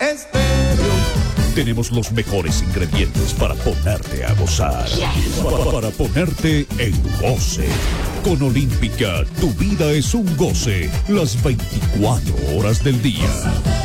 Tenemos los mejores ingredientes para ponerte a gozar. Para ponerte en goce. Con Olímpica, tu vida es un goce. Las 24 horas del día.